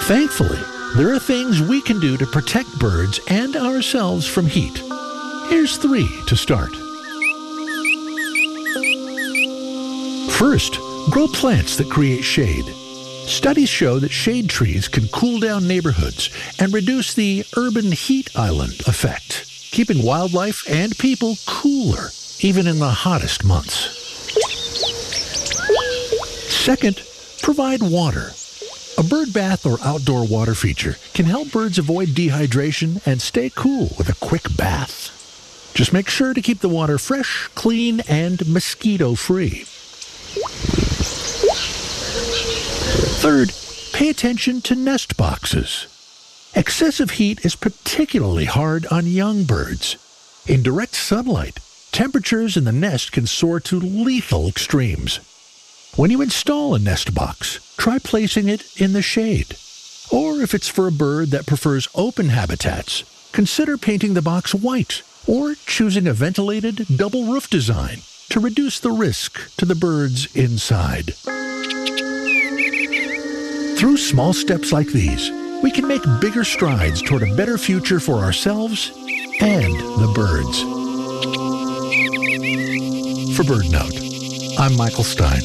Thankfully, there are things we can do to protect birds and ourselves from heat. Here's 3 to start. First, grow plants that create shade. Studies show that shade trees can cool down neighborhoods and reduce the urban heat island effect, keeping wildlife and people cooler, even in the hottest months. Second, provide water. A bird bath or outdoor water feature can help birds avoid dehydration and stay cool with a quick bath. Just make sure to keep the water fresh, clean, and mosquito-free. Third, pay attention to nest boxes. Excessive heat is particularly hard on young birds. In direct sunlight, temperatures in the nest can soar to lethal extremes. When you install a nest box, try placing it in the shade. Or if it's for a bird that prefers open habitats, consider painting the box white or choosing a ventilated double roof design to reduce the risk to the birds inside. Through small steps like these, we can make bigger strides toward a better future for ourselves and the birds. For BirdNote, I'm Michael Stein.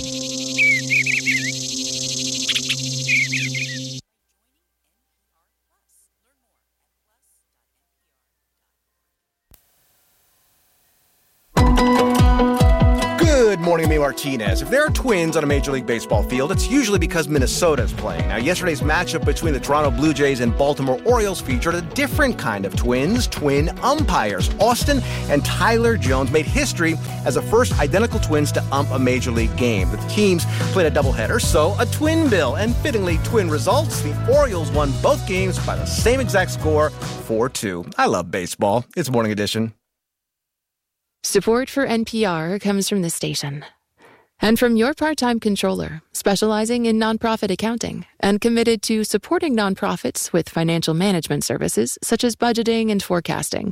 Good morning, Amy Martinez. If there are twins on a Major League Baseball field, it's usually because Minnesota is playing. Now, yesterday's matchup between the Toronto Blue Jays and Baltimore Orioles featured a different kind of twins, twin umpires. Austin and Tyler Jones made history as the first identical twins to ump a Major League game. The teams played a doubleheader, so a twin bill, and fittingly twin results. The Orioles won both games by the same exact score, 4-2. I love baseball. It's Morning Edition. Support for NPR comes from this station and from your part-time controller, specializing in nonprofit accounting and committed to supporting nonprofits with financial management services such as budgeting and forecasting.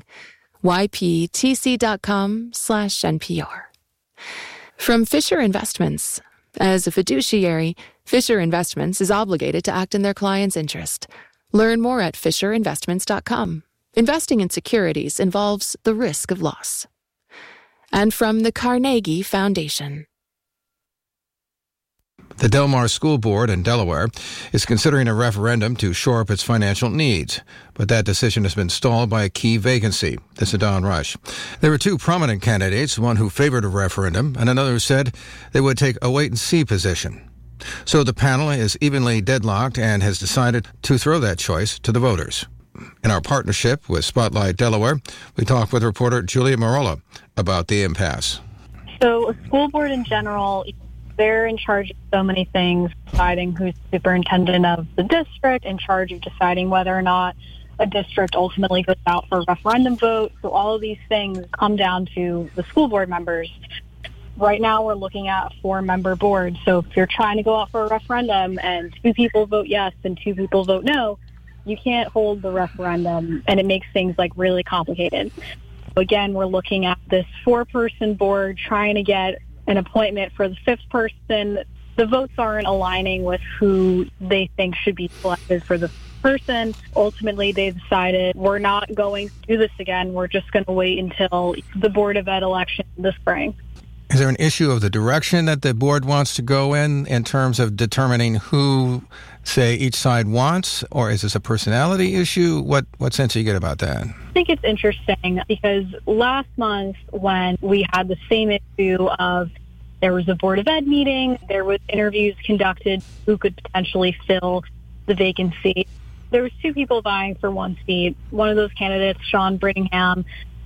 yptc.com/NPR. From Fisher Investments. As a fiduciary, Fisher Investments is obligated to act in their client's interest. Learn more at fisherinvestments.com. Investing in securities involves the risk of loss. And from the Carnegie Foundation. The Del Mar School Board in Delaware is considering a referendum to shore up its financial needs, but that decision has been stalled by a key vacancy. This is Don Rush. There were 2 prominent candidates, one who favored a referendum and another who said they would take a wait-and-see position. So the panel is evenly deadlocked and has decided to throw that choice to the voters. In our partnership with Spotlight Delaware, we talked with reporter Julia Marola about the impasse. So a school board in general, they're in charge of so many things, deciding who's superintendent of the district, in charge of deciding whether or not a district ultimately goes out for a referendum vote. So all of these things come down to the school board members. Right now we're looking at a 4-member board. So if you're trying to go out for a referendum and 2 people vote yes and 2 people vote no, you can't hold the referendum, and it makes things really complicated. So again, we're looking at this 4-person board trying to get an appointment for the 5th person. The votes aren't aligning with who they think should be selected for the person. Ultimately, they decided we're not going to do this again. We're just going to wait until the Board of Ed election this spring. Is there an issue of the direction that the board wants to go in terms of determining who, say, each side wants, or is this a personality issue? What sense do you get about that? I think it's interesting because last month when we had the same issue of there was a Board of Ed meeting, there was interviews conducted who could potentially fill the vacancy. There was 2 people vying for 1 seat. One of those candidates, Sean Brittingham,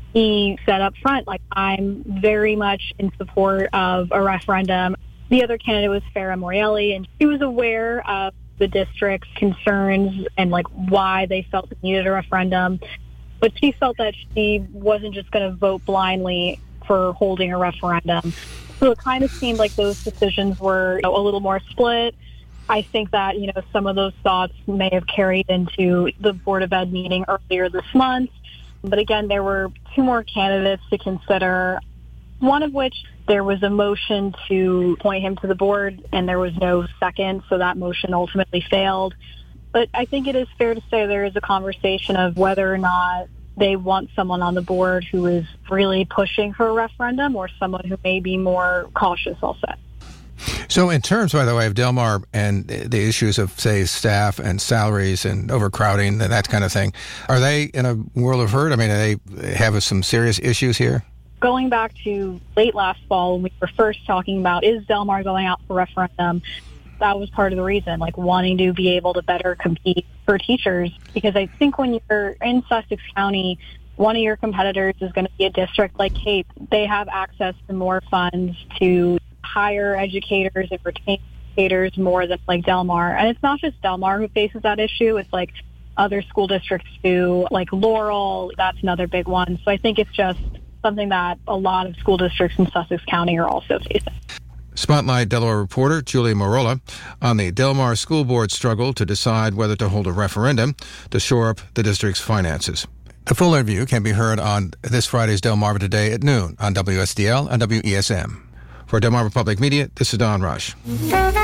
he said up front, I'm very much in support of a referendum. The other candidate was Farah Morelli, and she was aware of the district's concerns and why they felt they needed a referendum. But she felt that she wasn't just going to vote blindly for holding a referendum. So it kind of seemed like those decisions were a little more split. I think that, some of those thoughts may have carried into the Board of Ed meeting earlier this month. But again, there were 2 more candidates to consider, one of which there was a motion to appoint him to the board, and there was no second, so that motion ultimately failed. But I think it is fair to say there is a conversation of whether or not they want someone on the board who is really pushing for a referendum or someone who may be more cautious, I'll say. So in terms, by the way, of Del Mar and the issues of, say, staff and salaries and overcrowding and that kind of thing, are they in a world of hurt? I mean, do they have some serious issues here? Going back to late last fall when we were first talking about, is Del Mar going out for referendum? That was part of the reason, like wanting to be able to better compete for teachers. Because I think when you're in Sussex County, one of your competitors is going to be a district like Cape. They have access to more funds to hire educators and retain educators more than like Del Mar. And it's not just Del Mar who faces that issue. It's like other school districts too, like Laurel. That's another big one. So I think it's just something that a lot of school districts in Sussex County are also facing. Spotlight Delaware reporter Julie Morolla on the Del Mar School Board struggle to decide whether to hold a referendum to shore up the district's finances. The full interview can be heard on this Friday's Delmarva Today at noon on WSDL and WESM. For Delmarva Public Media, this is Don Rush.